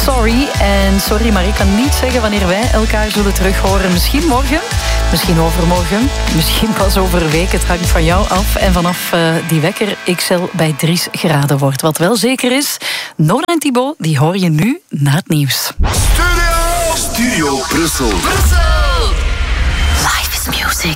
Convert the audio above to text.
Sorry. En sorry, maar ik kan niet zeggen wanneer wij elkaar zullen terughoren. Misschien morgen, misschien overmorgen, misschien pas over een week. Het hangt van jou af. En vanaf die wekker XL bij Dries geraden wordt. Wat wel zeker is, Nora en Thibaut, die hoor je nu na het nieuws. Studio Brussel. Life is music.